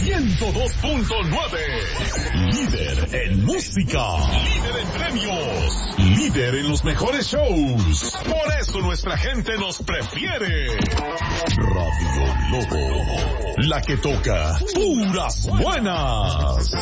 102.9. Líder en música. Líder en premios. Líder en los mejores shows. Por eso nuestra gente nos prefiere. Radio Lobo. La que toca puras buenas.